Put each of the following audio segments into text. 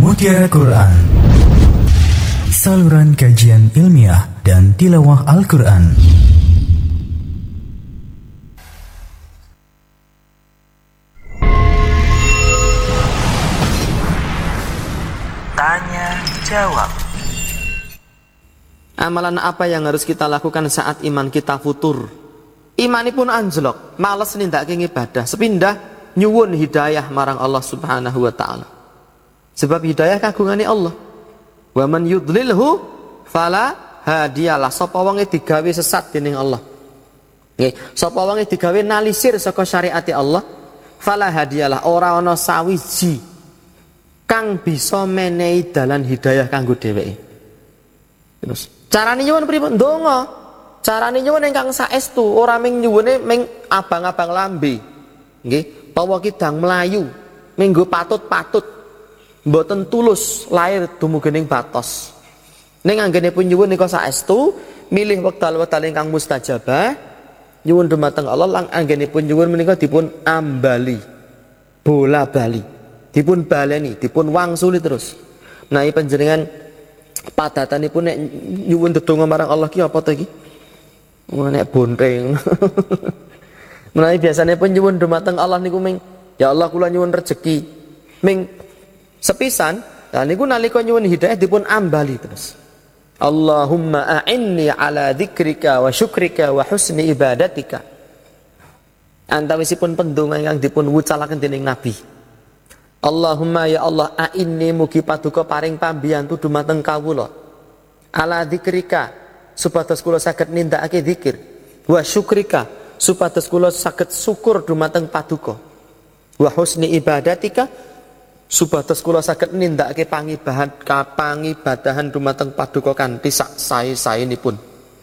Mutiara Quran, saluran kajian ilmiah dan tilawah Al-Quran. Tanya jawab. Amalan apa yang harus kita lakukan saat iman kita futur? Imanipun anjlok, males nindakake ibadah, sepindah nyuwun hidayah marang Allah Subhanahu wa taala. Sebab hidayah kagungane Allah. Wa man yudlilhu fala hadiyalah. Sapa wonge digawe sesat dening Allah. Nggih, sapa wonge digawe nalisir saka syariate Allah, fala hadiyalah, ora ana sawiji kang bisa menehi dalan hidayah kanggo dheweke. Terus carane nyuwun pripun? Ndonga. Carane nyuwun ingkang saestu, ora ming nyuwune ming abang-abang lambe. Nggih, pawa kidang melayu, minggo patut-patut. Mboten tulus lahir dumugening batos. Ning anggenipun nyuwun nika saestu, milih wekdal-wekdal ingkang mustajabah, nyuwun dumateng Allah lang anggenipun nyuwun menika dipun ambali, bola bali, dipun baleni, dipun wangsuli terus. Nah, panjenengan padatanipun nek nyuwun ndedonga marang Allah ki apa to iki? Nek bonteng. Menawi biasane pun nyuwun dumateng Allah niku ming, ya Allah kula nyuwun rejeki. Ming sepisan, lan niku nalika nyuwun hidayah dipun ambali terus. Allahumma a'inni ala dzikrika wa syukrika wa husni ibadatika. Antawisipun pendonga ingkang dipun wucalaken dening Nabi. Allahumma ya Allah a'inni mugi paduka paring pambiyantu dumateng kawula. Ala dzikrika supados kula saged nindakake zikir. Wa syukrika supados kula saged syukur dumateng paduka. Wa husni ibadatika supados kula saged nindakake pangibadahan dumateng paduka kanthi sak sae-saenipun.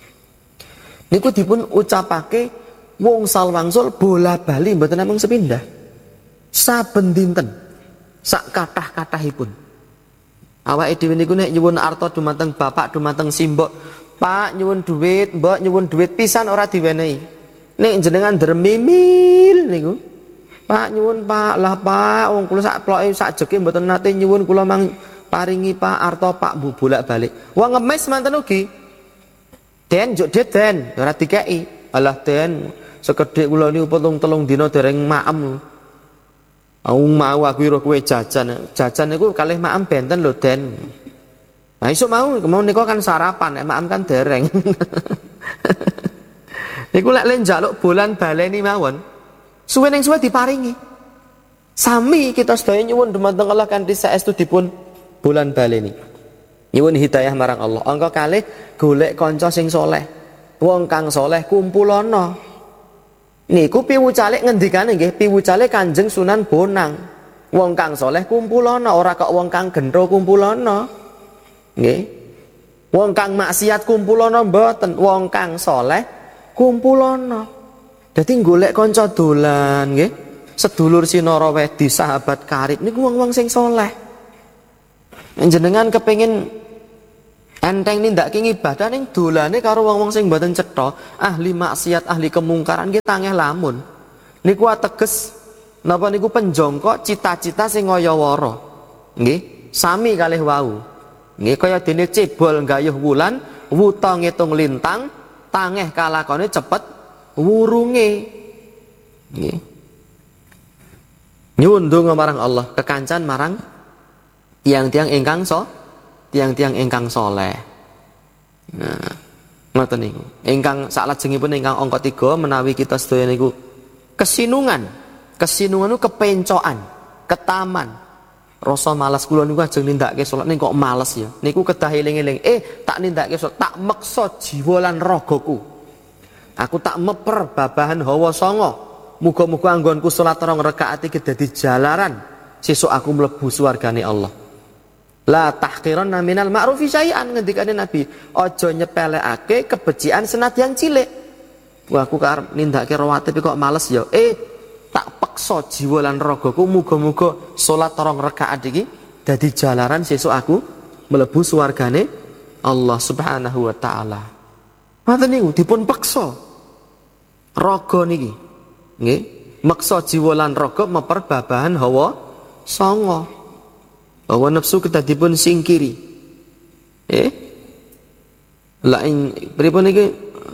Niku dipun ucapake wong salwangsul bola bali mboten namung sepindah. Saben dinten sak kathah-kathahipun. Awake dhewe niku nek nyuwun arta dumateng bapak dumateng simbok, Pak nyuwun duit, Mbok nyuwun duit pisan ora diwenehi. Nek jenengan dermimil niku, Pak nyuwun Pak, lah Pak wong kula sak ploke sak jeke mboten nate nyuwun kula mang paringi Pak arta Pak bu bolak-balik. Wong ngemis manten ugi. Den njuk dit den, ora dikeki. Alah den, sekedhik kula niku telung dina dereng maem. Aku mau aku ira kowe jajan. Jajan niku kalih maem benten lho den. Nah isuk mau niku kan sarapan, nek maem kan dereng. Niku lek njaluk bolan baleni mawon. Suwe ning suwe diparingi. Sami kita sedaya nyuwun dumateng Allah kanthi saestu dipun bolan baleni. Nyuwun hidayah marang Allah. Angka kalih golek kanca sing saleh. Wong kang saleh kumpulana. Niku piwucale ngendikane nggih, piwucale Kanjeng Sunan Bonang. Wong kang saleh kumpulana, ora kok wong kang gendro kumpulana. Nggih. Wong kang maksiat kumpulana mboten, wong kang saleh kumpulana. Dadi golek kanca dolan nggih. Sedulur sinara wedi sahabat karib niku wong-wong sing saleh. Njenengan kepengin enteng nindakake ibadah ning dolane karo wong-wong sing mboten cetha, ahli maksiat, ahli kemungkaran nggih tangeh lamun. Niku ateges napa niku penjongkok cita-cita sing ngayawara. Nggih, sami kalih wau. Nggih kaya dene cebol gayuh wulan, wuta ngitung lintang, tangeh kalakone cepet wurunge. Nggih. Nyuwun donga marang Allah, kekancan marang tiang-tiang ingkang tiang-tiang ingkang saleh. Nah, ngoten niku. Ingkang saklajengipun ingkang angka 3 menawi kita sedaya niku kesinungan. Kesinungan niku kepencokan, ketaman. Rasa malas kula niku ajeng nindakake salat ning kok males ya. Niku kedah eling-eling, tak nindakake salat, tak meksa jiwa lan ragaku. Aku tak meper babahan hawa sanga. Muga-muga anggonku salat 2 rakaat iki dadi jalaran sesuk aku mlebu swargane Allah. La tahqiranna minal ma'rufi syai'an, ngendikane Nabi, aja nyepelekake kebecikan senadyan cilik. Wah aku karep nindakake rawatib kok males ya. Tak peksa jiwa lan ragaku muga-muga salat 2 rakaat iki dadi jalaran sesuk aku mlebu swargane Allah Subhanahu wa taala. Ngoten niku dipun peksa. Raga niki. Nggih, meksa jiwa lan raga meper babahan hawa sanga. Hawa nafsu kita dipun singkiri. Lain pripun iki?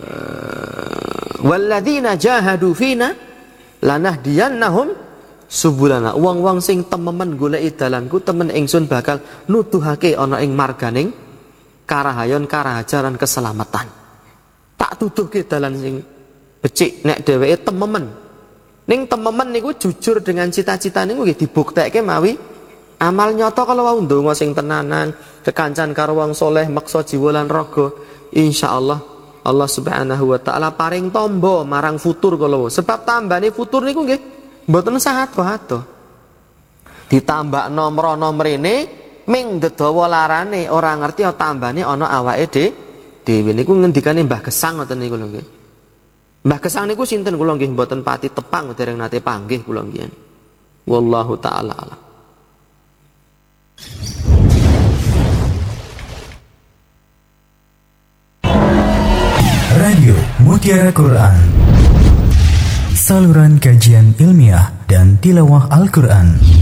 Walladzina jahadu fina lanahdiyannahum subulana. Wong-wong sing tememen goleki dalanku, temen ingsun bakal nuduhake ana ing marganing karahayon, karahajaran, keselamatan. Tak tuduhke dalan sing becik nek dheweke tememen. Ning tememen niku jujur dengan cita-cita niku nggih dibuktekke mawi amal nyata kalau wau ndonga sing tenanan, kekancan karo wong saleh, meksa jiwa lan raga, insyaallah Allah Subhanahu wa taala paring tombo marang futur kalau sebab tambane futur niku nggih mboten sahat-sahat. Ditambah nomor mrene ming dedawa larane ora ngerti tambane ana awake dhewe niku ngendikane Mbah Gesang ngoten niku lho nggih. Mbah Gesang niku sinten kula nggih mboten pati tepang dereng nate panggih kula nggih. Wallahu taala alam. Radio Mutiara Quran, saluran kajian ilmiah dan tilawah Al-Quran.